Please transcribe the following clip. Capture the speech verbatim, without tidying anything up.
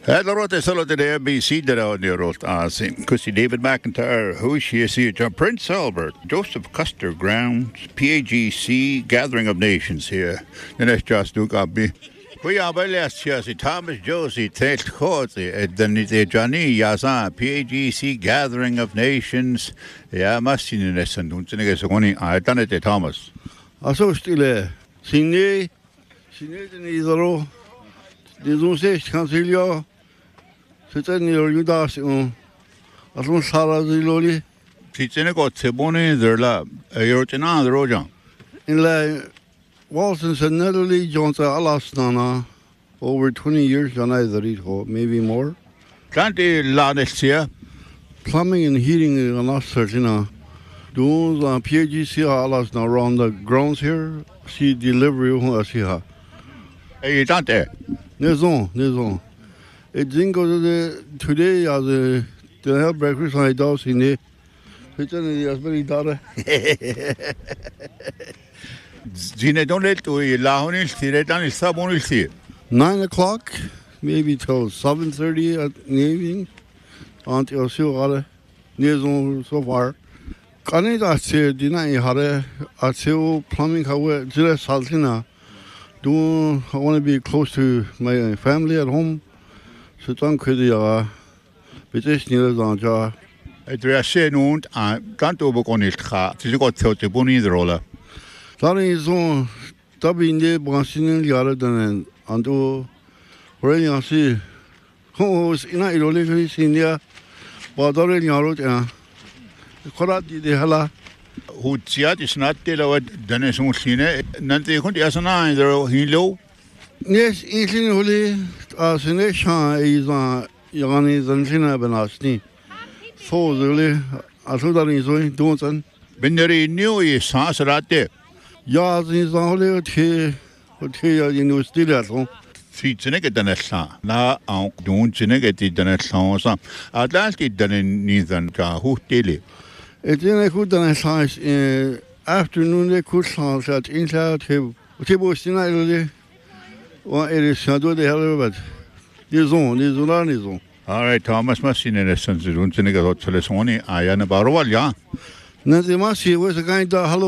Hello, solo de A B C de la Neurot Asi. Kusi David McIntyre, who she is John Prince Albert, Joseph Custer Grounds, P A G C, Gathering of Nations here. The next just do got me. We are by last Chelsea, Thomas Josie, Tate Cozy, then the Johnny Yazan, P A G C, Gathering of Nations. Yeah, must see in this and don't think it's only I done it, Thomas. I saw still, Sine, Sine, the Nizaro, the Zunse, Cancilio. C'était near you das on. I don't Sara Ziloli. She's in a got Seboni, their lab, a Yortina, the Rojan. In La Walton said Natalie Jones Alasnana over twenty years on either it, maybe more. Can't they land here? Plumbing and heating in Alasartina. Doing on P A G C Alasna around the grounds here. See delivery on Asiha. Hey, don't there? Nizon, Nizon. It didn't go to the today as a the help breakfast I does in the kitchen as very daughter. Zine don't let to Lahonil see it on his subonil see. Nine o'clock, maybe till seven thirty at the evening. Until so near so far. Canada said deny had a seal plumbing how just saltina. Do I want to be close to my family at home? So don't could ya but this near the jar. It was said and can't overcome it. She's got to Bonnie the roller. That is on dubbing the Bonsin Yard and Ando where you see who was in a religious India, but already out and Korati de Hala. Who Tiat is not tell what Dennis Musine, Nanti Hundi as an eye there, he low. Yes, Indian Holy as a nation is a Yagani Zanjina Benasni. So really, I thought that is doing don't. Binary knew is Sansarate. Yas is only a tea, a tea in your still at home. See, Seneca Danessa, La Aunt don't Seneca did Danessa. At last it done neither who daily. It didn't good than a size in afternoon. They could sound at inside table. Table still. Well, it is shadow the hell of it. This on, this on, this on. All right, Thomas must see in a sense, don't think about Telesoni. I am about a while, yeah. Nothing must see was a kind of hello.